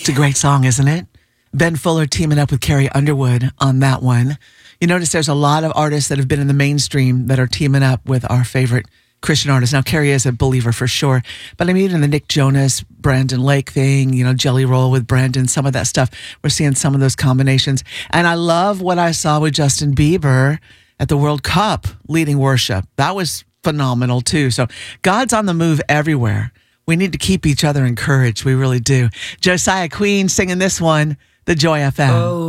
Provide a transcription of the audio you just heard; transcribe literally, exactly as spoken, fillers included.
It's a great song, isn't it? Ben Fuller teaming up with Carrie Underwood on that one. You notice there's a lot of artists that have been in the mainstream that are teaming up with our favorite Christian artists. Now, Carrie is a believer for sure, but I mean, in the Nick Jonas, Brandon Lake thing, you know, Jelly Roll with Brandon, some of that stuff, we're seeing some of those combinations. And I love what I saw with Justin Bieber at the World Cup leading worship. That was phenomenal too. So God's on the move everywhere. We need to keep each other encouraged. We really do. Josiah Queen singing this one, the Joy F M. Oh.